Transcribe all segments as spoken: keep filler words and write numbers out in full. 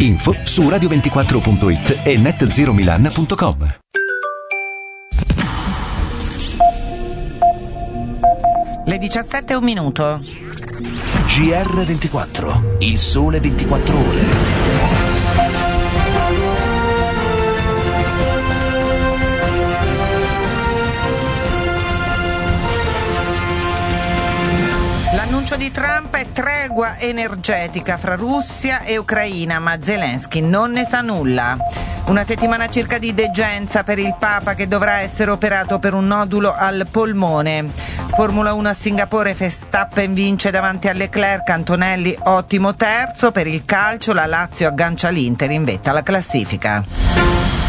Info su radio ventiquattro punto it e net zero milan punto com. Le diciassette e un minuto. G R ventiquattro, il sole ventiquattro ore. L'annuncio di Trump è tregua energetica fra Russia e Ucraina, ma Zelensky non ne sa nulla. Una settimana circa di degenza per il Papa, che dovrà essere operato per un nodulo al polmone. Formula uno a Singapore, Verstappen vince davanti a Leclerc, Antonelli ottimo terzo. Per il calcio la Lazio aggancia l'Inter in vetta alla classifica.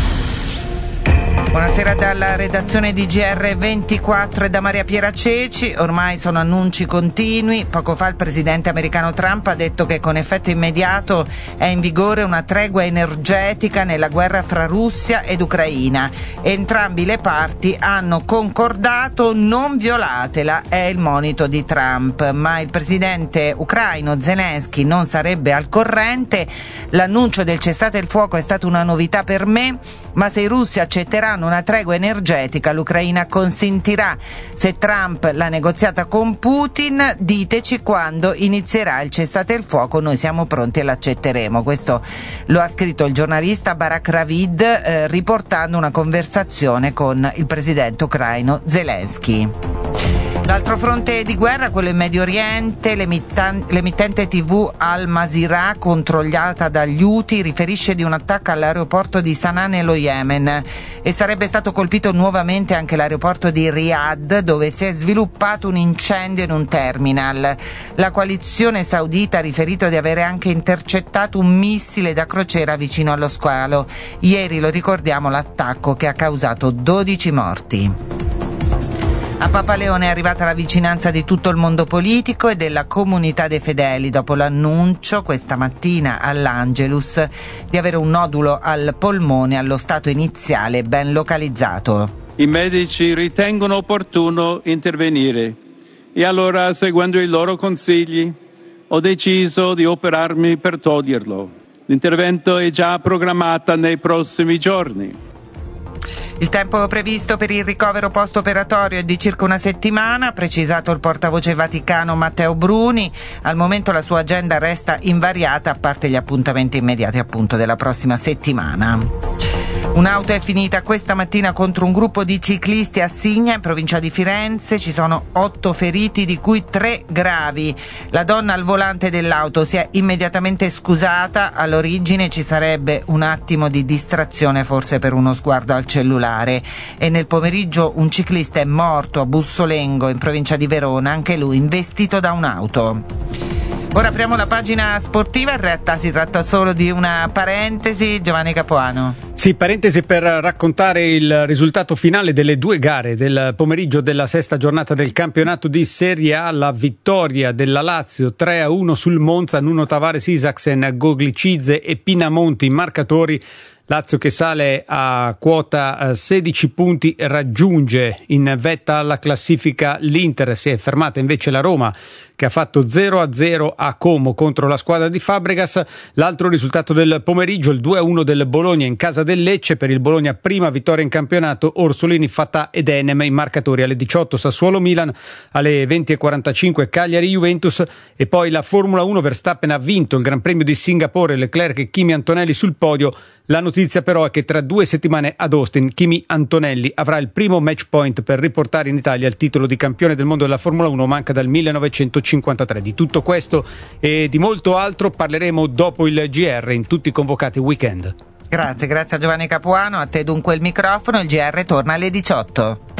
Buonasera dalla redazione di G R ventiquattro e da Maria Piera Ceci. Ormai sono annunci continui. Poco fa il presidente americano Trump ha detto che con effetto immediato è in vigore una tregua energetica nella guerra fra Russia ed Ucraina. Entrambi le parti hanno concordato: non violatela, è il monito di Trump. Ma il presidente ucraino Zelensky non sarebbe al corrente. L'annuncio del cessate il fuoco è stata una novità per me, ma se i russi accetteranno una tregua energetica, l'Ucraina consentirà. Se Trump l'ha negoziata con Putin, diteci quando inizierà il cessate il fuoco, noi siamo pronti e l'accetteremo. Questo lo ha scritto il giornalista Barak Ravid, eh, riportando una conversazione con il presidente ucraino Zelensky. L'altro fronte di guerra, quello in Medio Oriente, l'emittan- l'emittente tivù Al Masirah, controllata dagli Houthi, riferisce di un attacco all'aeroporto di Sana'a nello Yemen, e sarebbe stato colpito nuovamente anche l'aeroporto di Riyadh, dove si è sviluppato un incendio in un terminal. La coalizione saudita ha riferito di avere anche intercettato un missile da crociera vicino allo squalo. Ieri, lo ricordiamo, l'attacco che ha causato dodici morti. A Papa Leone è arrivata la vicinanza di tutto il mondo politico e della comunità dei fedeli dopo l'annuncio questa mattina all'Angelus di avere un nodulo al polmone allo stato iniziale ben localizzato. I medici ritengono opportuno intervenire e allora, seguendo i loro consigli, ho deciso di operarmi per toglierlo. L'intervento è già programmato nei prossimi giorni. Il tempo previsto per il ricovero post-operatorio è di circa una settimana, ha precisato il portavoce vaticano Matteo Bruni. Al momento la sua agenda resta invariata, a parte gli appuntamenti immediati appunto della prossima settimana. Un'auto è finita questa mattina contro un gruppo di ciclisti a Signa, in provincia di Firenze. Ci sono otto feriti, di cui tre gravi. La donna al volante dell'auto si è immediatamente scusata. All'origine ci sarebbe un attimo di distrazione, forse per uno sguardo al cellulare. E nel pomeriggio un ciclista è morto a Bussolengo, in provincia di Verona, anche lui investito da un'auto. Ora apriamo la pagina sportiva, in realtà si tratta solo di una parentesi. Giovanni Capuano. Sì, parentesi per raccontare il risultato finale delle due gare del pomeriggio della sesta giornata del campionato di Serie A. La vittoria della Lazio tre a uno sul Monza, Nuno Tavares, Isaksen, Goglicizze e Pinamonti marcatori. Lazio che sale a quota sedici punti, raggiunge in vetta alla classifica l'Inter. Si è fermata invece la Roma, che ha fatto zero a zero a Como contro la squadra di Fabregas. L'altro risultato del pomeriggio, il due a uno del Bologna in casa del Lecce. Per il Bologna prima vittoria in campionato, Orsolini, Fatà ed Enem i marcatori. Alle diciotto Sassuolo Milan, alle venti e quarantacinque Cagliari Juventus. E poi la Formula uno, Verstappen ha vinto il Gran Premio di Singapore, Leclerc e Kimi Antonelli sul podio. La notizia però è che tra due settimane ad Austin Kimi Antonelli avrà il primo match point per riportare in Italia il titolo di campione del mondo della Formula uno, manca dal millenovecentocinquantatré. Di tutto questo e di molto altro parleremo dopo il G R in tutti i convocati weekend. Grazie, grazie a Giovanni Capuano. A te dunque il microfono, il G R torna alle diciotto.